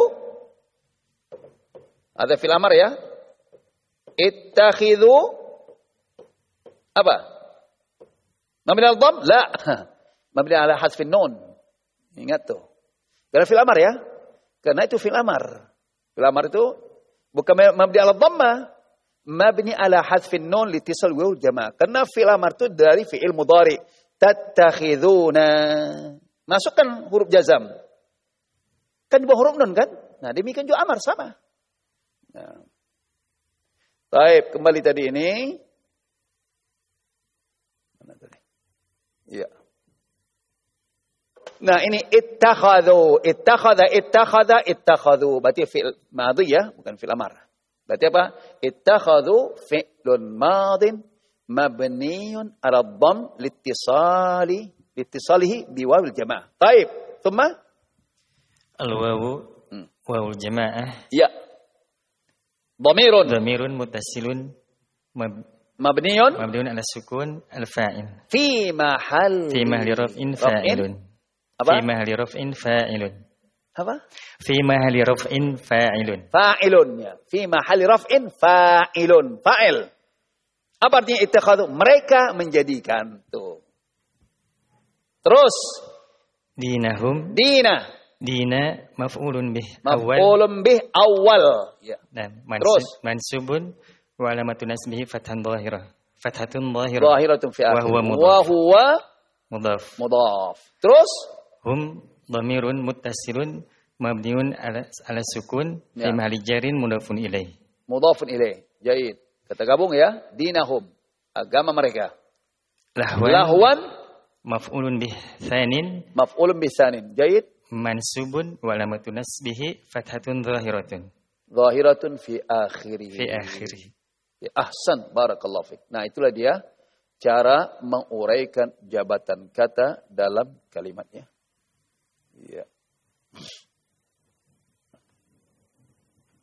ada fil amar ya. Ittakhidhu apa? Mabni al-dhamm? La. Mabni ala hasfin nun. Ingat tuh. Karena fil amar ya. Karena itu fil amar. Fil amar itu bukan mabni ala dhamma. Mabni ala hasfin nun litisal wal jamaah. Karena fil amar itu dari fi'il mudhari. Tattakhiduna. Masukkan huruf jazam. Kan di bawah huruf nun kan? Nah, demikian juga amar sama. Nah. Baik, kembali tadi ini. Mana tadi? Iya. Nah, ini ittakhadhu, ittakhadha, ittakhadha, ittakhadhu. Berarti fi'il madhi ya, bukan fi'il amar. Berarti apa? Ittakhadhu fi'lun madin mabniun ala dhamm liittisali liittisalihi biwawil jamaah. Baik, thumma Al-wawu wawul jamaah. Ya. Dhamirun. Dhamirun muttasilun mab mabniun mabniun ala sukun al-fa'il. Fi mahal Fi mahali raf'in fa'ilun. Apa? Fi mahali raf'in fa'ilun. Apa? Fi mahali raf'in fa'ilun. Fa'ilun ya. Fi mahali raf'in fa'ilun. Fa'il. Apa artinya ittakhadhu? Mereka menjadikan. Tuh. Terus. Dinahum. Dina. Dina maf'ulun bih awal. Maf'ulun bih awal. Ya. Dan Terus. mansubun wa alamatun nasbihi fathan dhahirah. Fathatun dhahirah. Zahiratun fi akhir. Wa huwa mudhaf. Wa huwa mudhaf. mudhaf. Terus. Hum dhamirun muttasilun mabniun ala, ala sukun Ya. fi mahalli jarin mudhafun ilaih. Mudhafun ilaih. Jaid. Kita gabung ya. Dinahum. Agama mereka. Lahwan. Lahwan. Maf'ulun bih tsanin. Maf'ulun bisanin. Jaid. Mansubun wa alamatun nasbihi fathatun dhahiratun. Zahiratun fi akhiri. Fi akhiri. Ya, ahsan. Barakallahu fiik. Nah, itulah dia cara menguraikan jabatan kata dalam kalimatnya. Ya.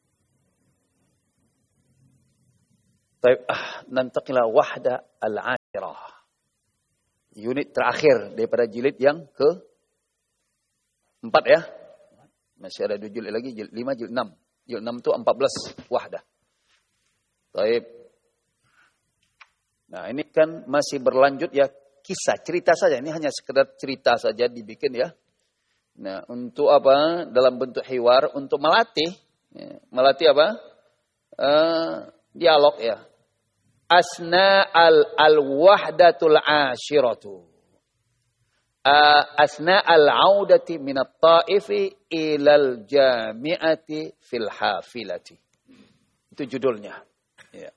Baik, ah, nantaqilah wahda al akhirah. Unit terakhir daripada jilid yang ke empat ya. Masih ada dua jilid lagi, jilid lima, jilid enam. Jilid enam itu empat belas wahdah. Baik. Nah, ini kan masih berlanjut ya, kisah, cerita saja. Ini hanya sekedar cerita saja dibikin ya. Nah, untuk apa? Dalam bentuk hiwar, untuk melatih. Ya, melatih apa? Uh, dialog ya. Asna al al-wahdatul ashiratu. Uh, asna al-audati minat ta'ifi ilal jami'ati fil hafilati. Itu judulnya. Ya.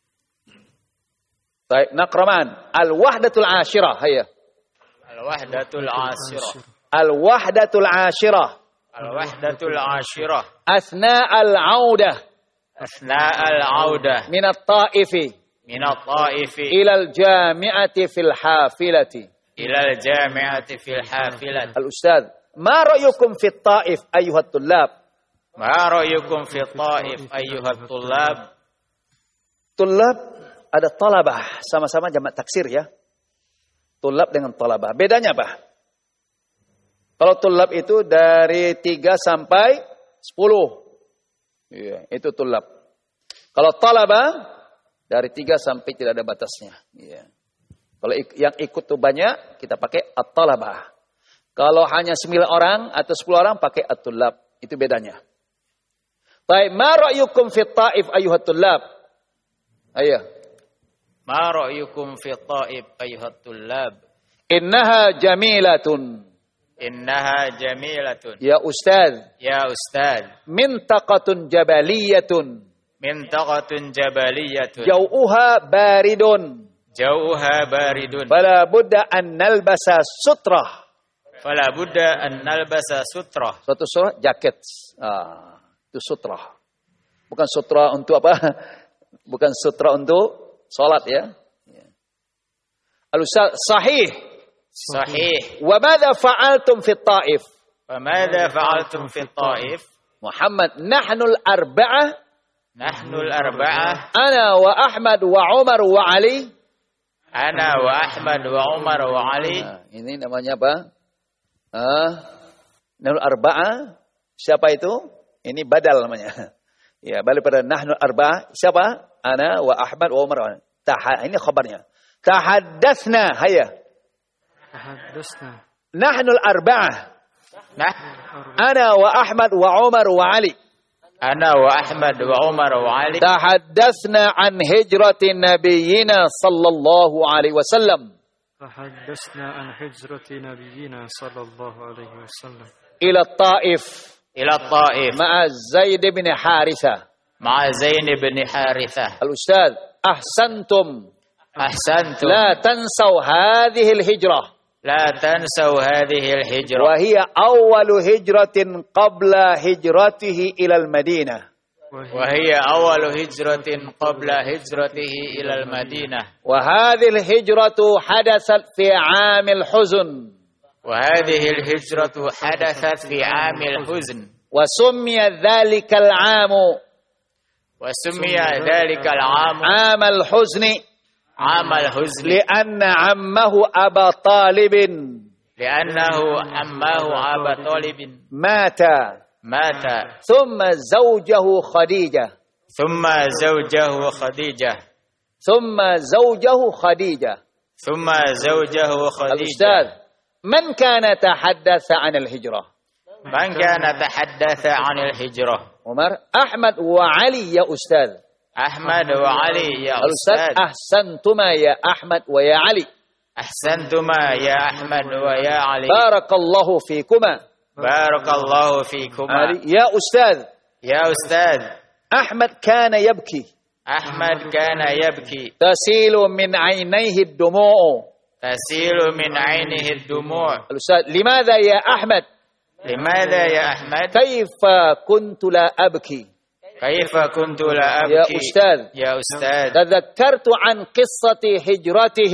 Baik, Nakraman. Al-wahdatul ashirah. Hayya. Al-wahdatul ashirah. Al-wahdatul ashirah. Al-wahdatul ashirah. Asna al-audah. Asna al-audah. Minat ta'ifi. Minat ta'ifi. Ilal jami'ati fil hafilati. Ilal jami'ati fil hafilati. Al-Ustaz, ma ra'yukum fit ta'if ayyuhat tullab? Ma ra'yukum fit ta'if ayyuhat tullab? Tullab ada talabah, sama-sama jamak taksir ya. Tullab dengan talabah. Bedanya apa? Kalau tullab itu dari tiga sampai sepuluh. Iya, itu tullab. Kalau talabah dari tiga sampai tidak ada batasnya. Iya. Kalau yang ikut tuh banyak, kita pakai at-talabah. Kalau hanya sembilan orang atau sepuluh orang, pakai at-tullab. Itu bedanya. Baik, ma ra'yukum fit ta'if ayyuhat tullab? Ayo. Ma ra'yukum fit ta'if ayyuhat tullab? Innaha jamilatun. Innaha jamilatun. Ya Ustaz. Ya Ustaz. Mintaqatun jabaliyatun. Mintaqatun jabaliyatun. Jau'uha baridun. Jau'uha baridun. Fala budda an nalbasa sutrah. Fala budda an nalbasa sutrah. Suatu surah jaket. Ah, itu sutrah. Bukan sutra untuk apa? Bukan sutra untuk salat ya. Al-Ustaz sahih. Sahih. Wa madza fa'altum fit Taif? Wa madza fa'altum fit Taif? Muhammad, nahnu al-arba'ah. Nahnu al-arba'ah. Ana wa Ahmad wa Umar wa Ali. Ana wa Ahmad wa Umar wa Ali. Nah, ini namanya apa? Ah, nahnu al-arba'ah. Siapa itu? Ini badal namanya. Ya, balik pada nahnu al-arba'ah. Siapa? Ana wa Ahmad wa Umar wa Ali. Taha, ini khabarnya. Tahaddatsna, hayya. Tahaddatsna. Nahnu al-arba'ah. Nah, Ana wa Ahmad wa Umar wa Ali. Ana wa Ahmad wa Umar wa Ali. Tahaddatsna an hijrati nabiyyina sallallahu alaihi wasallam. Tahaddatsna an hijrati nabiyyina sallallahu alaihi wasallam. Ila Taif. Ila Taif. Ma'a Zaid bin Harithah. Ma'a Zaid bin Harithah. Al-Ustaz, ahsantum. Ahsantum. La tansaw hadhihi al-hijrah. لا تنسوا هذه الهجرة. وهي أول هجرة قبل هجرته إلى المدينة. وهي أول هجرة قبل هجرته إلى المدينة. وهذه الهجرة حدثت في عام الحزن. وهذه الهجرة حدثت في عام الحزن. وسمي ذلك العام. وسمي ذلك العام عام الحزن. عام الحزن. لأن عمه أبا طالب. لأنه عمه أبا طالب مات. مات. ثم زوجه خديجة. ثم زوجه خديجة. ثم زوجه خديجة. ثم زوجه خديجة. الأستاذ، من كان تحدث عن الهجرة؟ من كان تحدث عن الهجرة؟ عمر. أحمد وعلي يا أستاذ. أحمد وعلي يا الأستاذ. أستاذ. أحسنتما يا أحمد ويا علي. أحسنتما يا أحمد ويا علي. بارك الله فيكما. بارك الله فيكما. علي. يا أستاذ. يا أستاذ. أحمد كان يبكي. أحمد كان يبكي. تسيل من عينيه الدموع. تسيل من عينه الدموع. الأستاذ، لماذا يا أحمد؟ لماذا يا أحمد؟ كيف كنت لا أبكي؟ كيف كنت لا أبكي؟ يا أستاذ. يا أستاذ. تذكرت عن قصة هجرته.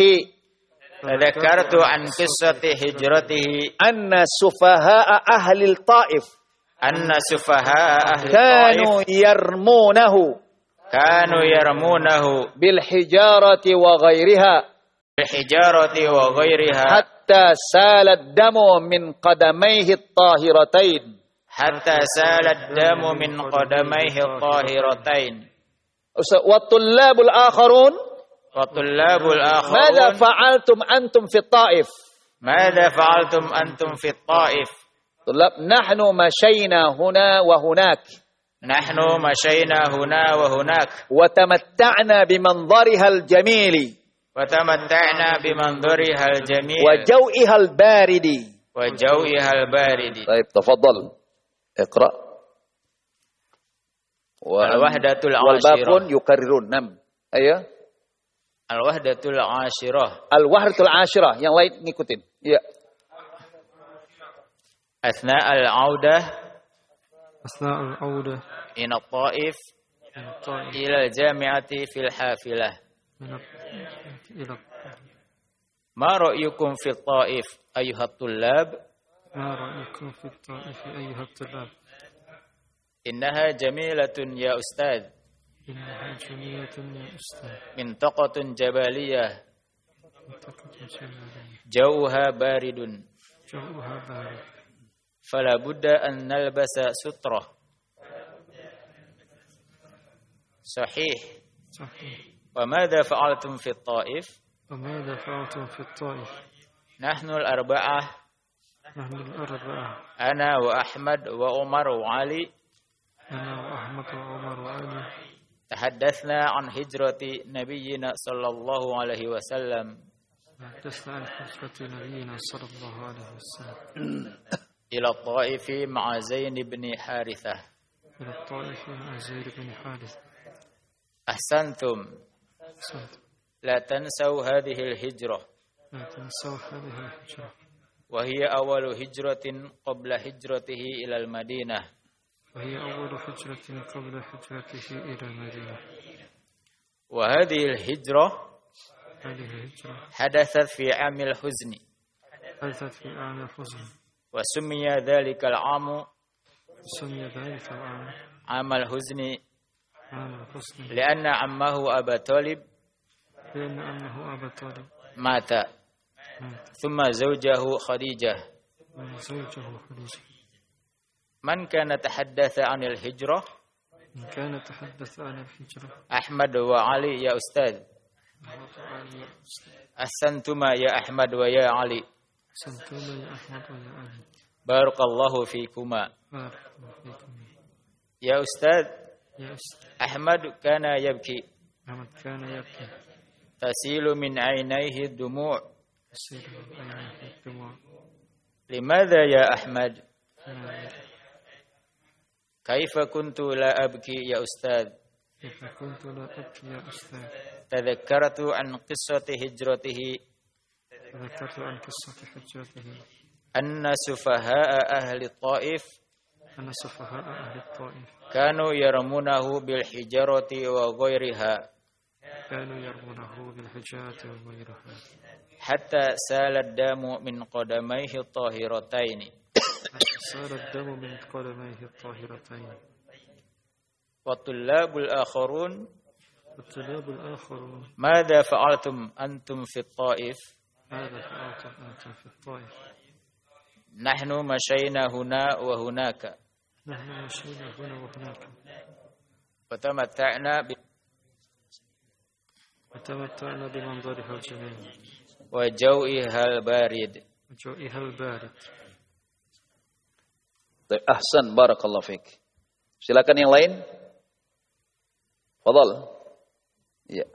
تذكرت عن قصة هجرته. أن سفهاء أهل الطائف. أن سفهاء أهل كانوا الطائف. يرمونه. كانوا يرمونه. بالحجارة وغيرها. بالحجارة وغيرها حتى سال الدم من قدميه الطاهرتين حتى سال الدم من قدميه الطاهرتين. والطلاب الآخرون والطلاب الآخرون ماذا فعلتم أنتم في الطائف؟ ماذا فعلتم أنتم في الطائف؟ طلاب نحن مشينا هنا وهناك نحن مشينا هنا وهناك وتمتعنا بمنظرها الجميل وتمتعنا بمنظرها الجميل وجوئها البارد وجوئها البارد. طيب تفضل اقرأ. الوحدة العاشرة والباقون يكررون. نعم. أيوه. الوحدة العاشرة. الوحدة العاشرة. Yang lain ngikutin. Iya. أثناء العودة أثناء العودة إلى الطائف إلى الجامعة في الحافلة. ما رأيكم في الطائف أيها الطلاب؟ ما رأيكم في الطائف أيها الطلاب؟ إنها جميلة يا أستاذ. إنها جميلة يا أستاذ. منطقة جبلية. جوها بارد. جوها بارد. فلا بد أن نلبس سترة. صحيح. صحيح. وماذا فعلتم في الطائف؟ وماذا فعلتم في الطائف؟ نحن الأربعة. نحن الأربعة. أنا وأحمد وعمر وعلي. أنا وأحمد وعمر وعلي. تحدثنا عن هجرة نبينا صلى الله عليه وسلم. تحدثنا عن هجرة نبينا صلى الله عليه وسلم. إلى الطائف مع زين بن حارثة. إلى الطائف مع زين بن حارثة. أحسنتم. أحسنتم. لا تنسوا هذه الهجرة. لا تنسوا هذه الهجرة. وهي أول هجرة قبل هجرته إلى المدينة. وهي أول هجرة قبل هجرته إلى المدينة. وهذه الهجرة هذه الهجرة حدثت في عام الحزن. حدثت في عام الحزن. وسمي ذلك العام سمي ذلك العام عام الحزن عام الحزن لأن عمه أبا طالب لأن عمه أبا طالب مات. مات. ثم زوجه خديجة. زوجه خديجة. من كان تحدث عن الهجرة؟ من كان تحدث عن الهجرة؟ أحمد وعلي يا أستاذ. أحسنتما يا أحمد ويا علي. أحسنتما يا أحمد ويا علي. بارك الله فيكما. بارك الله فيكما. يا أستاذ. يا أستاذ. أحمد كان يبكي. أحمد كان يبكي. تسيل من عينيه الدموع. تسيل من عينيه الدموع. لماذا يا أحمد؟ كيف كنت لا أبكي يا أستاذ؟ كيف كنت لا أبكي يا أستاذ؟ تذكرت عن قصة هجرته. تذكرت عن قصة هجرته. أن سفهاء أهل الطائف. أن سفهاء أهل الطائف. كانوا يرمونه بالحجارة وغيرها. كانوا يرمونه بالحجارة وغيرها. حتى سال الدم من قدميه الطاهرتين. سال الدم من قدميه الطاهرتين. والطلاب الآخرون والطلاب الآخرون ماذا فعلتم أنتم في الطائف؟ ماذا فعلتم أنتم في الطائف؟ نحن مشينا هنا وهناك. نحن مشينا هنا وهناك. وتمتعنا ب... وتمتعنا بمنظرها الجميل. وجوئها البارد. وجوئها البارد. Ahsan, barakallahu fiik. Silakan yang lain. Fadhal. Ya.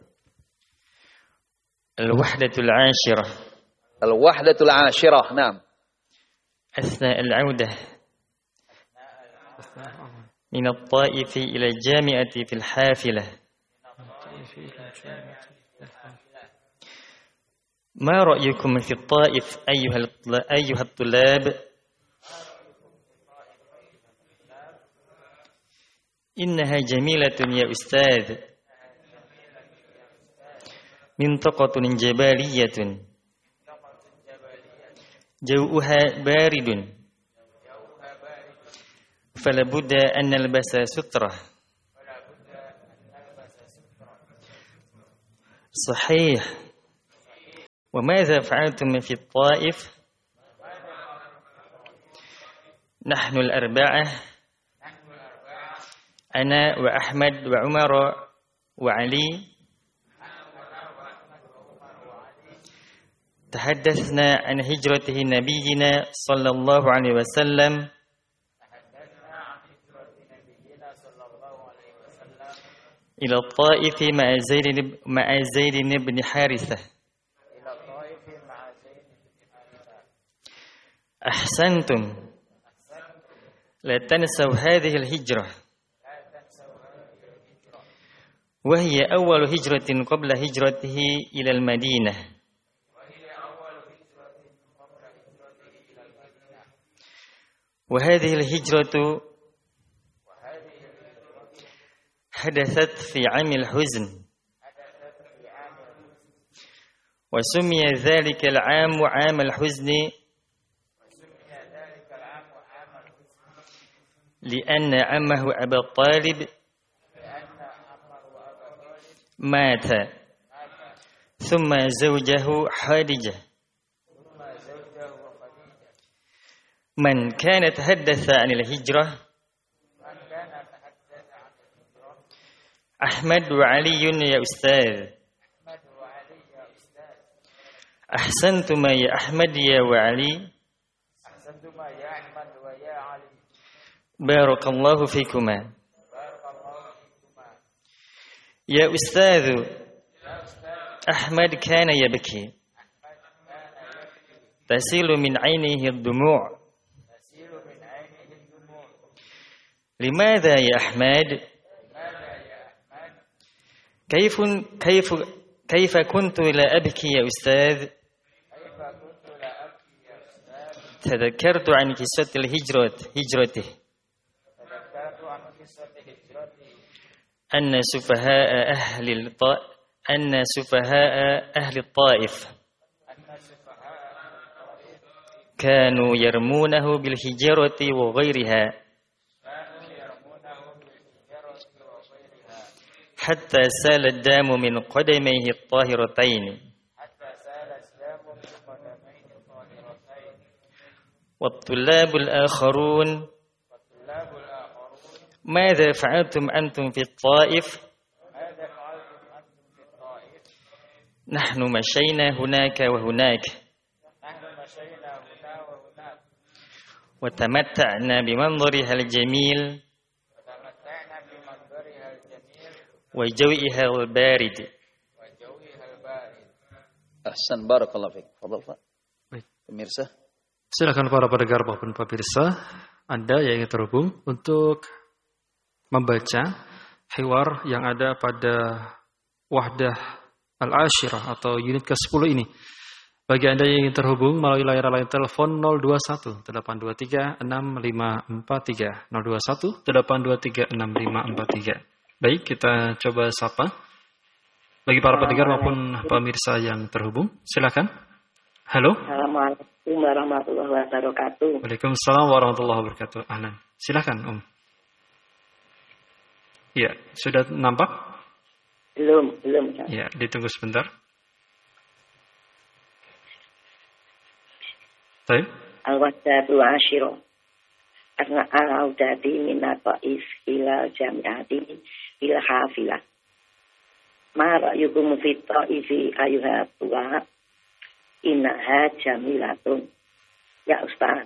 Al-wahdatul 'ashirah. Al-wahdatul 'ashirah. Naam. أثناء العودة من الطائف إلى الجامعة في الحافلة. ما رأيكم في الطائف أيها الطلاب؟ إنها جميلة يا أستاذ. منطقة جبلية. جوؤها بارد. فلا بد أن نلبس سترة. صحيح. وماذا فعلتم في الطائف نحن الأربعة أنا وأحمد وعمر وعلي تحدثنا عن هجرته نبينا صلى الله عليه وسلم إلى الطائف مع زيد مع زيد بن حارثة. أحسنتم، لا تنسوا هذه الهجرة، وهي أول هجرة قبل هجرته إلى المدينة. وهذه الهجرة حدثت في عام الحزن، وسمي ذلك العام عام الحزن لأن عمه أبا طالب مات، ثم زوجه خديجة. من كان تحدث عن الهجرة أحمد وعلي يا أستاذ. أحسنتما يا أحمد يا وعلي، بارك الله فيكما. يا أستاذ أحمد كان يبكي، تسيل من عينه الدموع. لماذا يا أحمد؟ كيف كيف كيف كنت لا أبكي يا أستاذ؟ تذكرت عن قصة الهجرة هجرته أن سفهاء أهل الطائف أن سفهاء أهل الطائف كانوا يرمونه بالحجارة وغيرها حتى سال الدم من قدميه الطاهرتين. والطلاب الآخرون ماذا فعلتم أنتم في الطائف؟ نحن مشينا هناك وهناك وتمتعنا بمنظرها الجميل وجوئها البارد. Ahsan, barakallahu fiik. Fadhal, Pak. Pemirsa. Silakan para pendengar maupun pemirsa, Anda yang ingin terhubung untuk membaca hiwar yang ada pada Wahdah Al-Ashirah atau unit ke sepuluh ini. Bagi Anda yang ingin terhubung melalui layar line telepon nol dua satu delapan dua tiga enam lima empat tiga nol dua satu delapan dua tiga enam lima empat tiga. Baik, kita coba sapa. Bagi para pendengar maupun pemirsa yang terhubung, silakan. Halo. Assalamualaikum warahmatullahi wabarakatuh. Waalaikumsalam warahmatullahi wabarakatuh. Ahlan. Silakan, Om. Ya, sudah nampak? Belum, belum. Ya, ditunggu sebentar. Baik. Al-Wahdatu Ashiro. Asna al-Audati minata'if ila jami'ati ila hafilah. Ma ra'yukum fit ta'ifi ayuha tuwa innaha jamilatun. Ya Ustaz.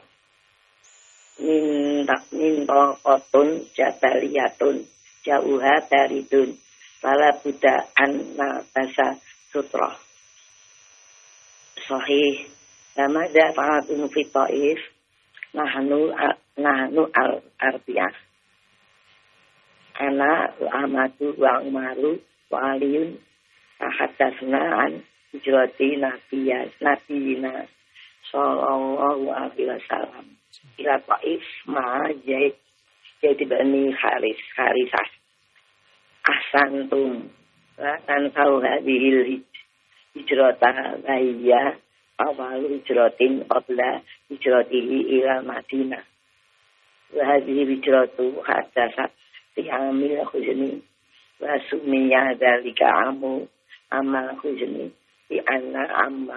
Min min taqatun jabaliyatun jauha daridun. Wala buddha anna basa sutra. Sahih. Lama dafa'atun fit ta'if nahnu nahnu al-arbiyah. Ana wa Ahmadu wa Umaru wa Aliyun tahaddatsna an hijrati nabiyya nabiyina sallallahu alaihi wasallam ila Taif ma Zaid Zaid bin Haris Harisah. Ahsantum la tansau hadhil hijrata bayya awal hijratin qabla hijratihi ila Madinah. Wa hadhihi hijratu hadasat fi amil khuzni wa sumiya dzalika amu amal khuzni bi anna amma